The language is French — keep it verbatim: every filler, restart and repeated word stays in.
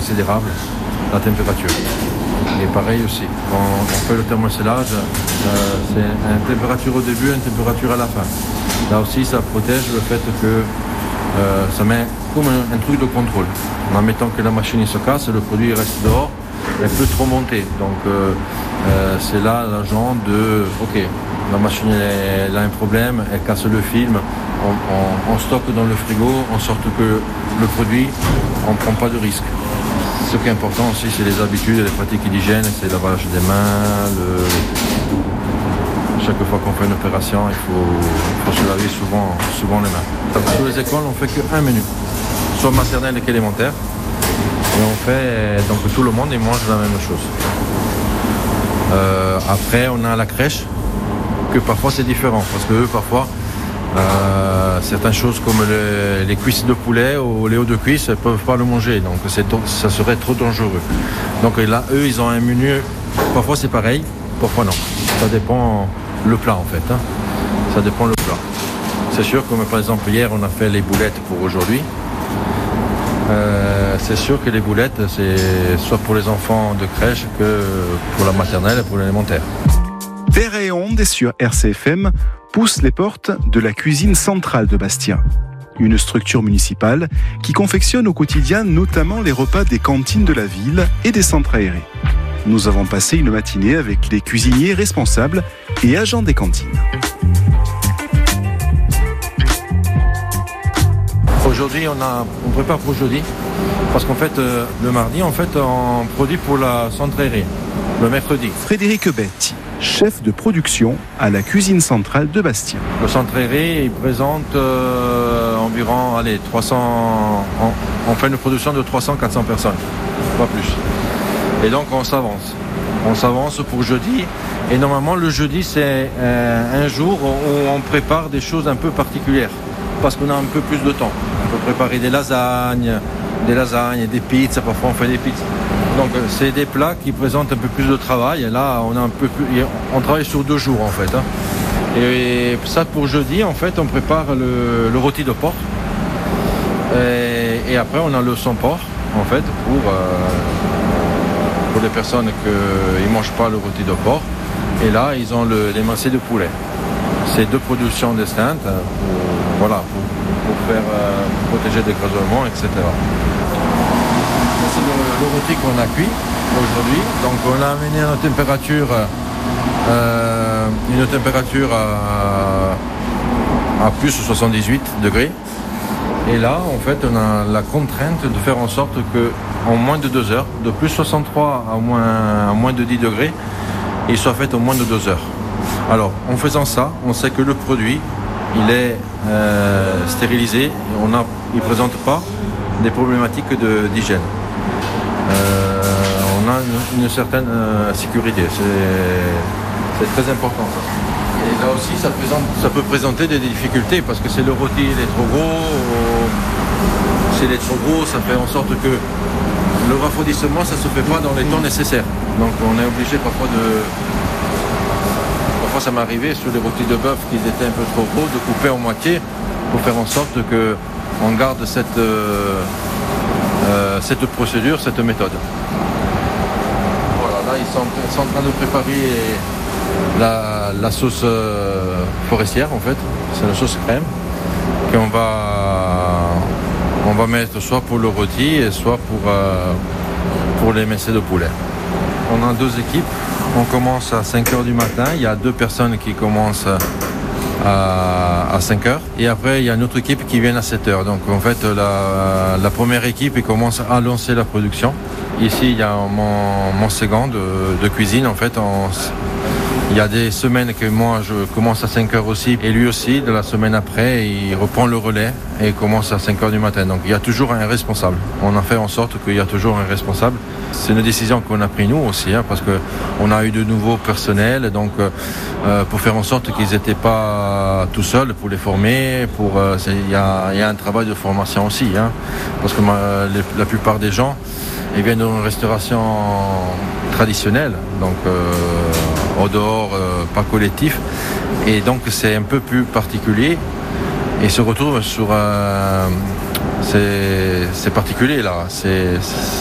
considérable la température. Et pareil aussi, quand on fait le thermoselage, euh, c'est une température au début, une température à la fin. Là aussi, ça protège le fait que euh, ça met comme un, un truc de contrôle. En mettant que la machine se casse, le produit reste dehors, elle peut trop monter. Donc euh, euh, c'est là l'agent de, ok, la machine elle, elle a un problème, elle casse le film, on, on, on stocke dans le frigo, en sorte que le produit, on ne prend pas de risque. Ce qui est important aussi, c'est les habitudes et les pratiques d'hygiène, c'est le lavage des mains. Le... Chaque fois qu'on fait une opération, il faut, il faut se laver souvent, souvent les mains. Sur les écoles, on ne fait qu'un menu, soit maternelle qu'élémentaire. Et on fait, donc tout le monde, il mange la même chose. Euh, après, on a la crèche, que parfois c'est différent, parce que eux, parfois, Euh, certaines choses comme le, les cuisses de poulet ou les os de cuisse ne peuvent pas le manger, donc c'est, ça serait trop dangereux. Donc là, eux, ils ont un menu, parfois c'est pareil, parfois non. Ça dépend le plat en fait, hein. Ça dépend le plat. C'est sûr, comme par exemple hier, on a fait les boulettes pour aujourd'hui. Euh, c'est sûr que les boulettes, c'est soit pour les enfants de crèche que pour la maternelle et pour l'élémentaire. Terre et Onde sur R C F M pousse les portes de la cuisine centrale de Bastia. Une structure municipale qui confectionne au quotidien notamment les repas des cantines de la ville et des centres aérés. Nous avons passé une matinée avec les cuisiniers responsables et agents des cantines. Aujourd'hui, on, a, on prépare pour jeudi, parce qu'en fait, euh, le mardi, en fait, on produit pour la centre aérée, le mercredi. Frédéric Betti, chef de production à la cuisine centrale de Bastia. Le centre aéré, il présente euh, environ, allez, trois cents, on, on fait une production de trois cents à quatre cents personnes, pas plus. Et donc, on s'avance. On s'avance pour jeudi. Et normalement, le jeudi, c'est euh, un jour où on prépare des choses un peu particulières, parce qu'on a un peu plus de temps. On peut préparer des lasagnes, des lasagnes, des pizzas, parfois on fait des pizzas. Donc c'est des plats qui présentent un peu plus de travail. Et là, on a un peu plus, on travaille sur deux jours en fait. Hein. Et ça pour jeudi, en fait, on prépare le, le rôti de porc. Et, et après, on a le sans porc, en fait, pour euh, pour les personnes qui ne mangent pas le rôti de porc. Et là, ils ont le, les mincés de poulet. C'est deux productions distinctes pour, voilà, pour, pour faire euh, pour protéger des grazouillements, et cetera. C'est le, le rôti qu'on a cuit aujourd'hui. Donc on l'a amené à une température, euh, une température à, à plus de soixante-dix-huit degrés. Et là, en fait, on a la contrainte de faire en sorte qu'en moins de deux heures, de plus soixante-trois à moins, à moins de dix degrés, il soit fait en moins de deux heures. Alors, en faisant ça, on sait que le produit, il est euh, stérilisé, on a, il ne présente pas des problématiques de, d'hygiène. Euh, on a une, une certaine euh, sécurité, c'est, c'est très important ça. Et là aussi, ça, présente, ça peut présenter des difficultés parce que c'est le rôti, il est trop gros, s'il est trop gros, ça fait en sorte que le refroidissement, ça ne se fait pas dans les temps nécessaires. Donc on est obligé parfois de... Parfois ça m'est arrivé sur les rôtis de bœuf qui étaient un peu trop gros, de couper en moitié pour faire en sorte qu'on garde cette, euh, euh, cette procédure, cette méthode. Voilà, là ils sont, ils sont en train de préparer la, la sauce euh, forestière en fait. C'est la sauce crème qu'on va, on va mettre soit pour le rôti et soit pour, euh, pour les mincés de poulet. On a deux équipes. On commence à cinq heures du matin. Il y a deux personnes qui commencent à, à cinq heures. Et après, il y a une autre équipe qui vient à sept heures. Donc, en fait, la, la première équipe elle commence à lancer la production. Ici, il y a mon, mon second de, de cuisine. En fait, on, il y a des semaines que moi, je commence à cinq heures aussi. Et lui aussi, de la semaine après, il reprend le relais et commence à cinq heures du matin. Donc, il y a toujours un responsable. On a fait en sorte qu'il y a toujours un responsable. C'est une décision qu'on a prise nous aussi, hein, parce qu'on a eu de nouveaux personnels, donc euh, pour faire en sorte qu'ils n'étaient pas tout seuls, pour les former. Pour, euh, il y a, y a un travail de formation aussi, hein, parce que ma, les, la plupart des gens ils viennent d'une restauration traditionnelle, donc euh, au dehors, euh, pas collectif, et donc c'est un peu plus particulier, et se retrouve sur... Euh, c'est, c'est particulier là, c'est,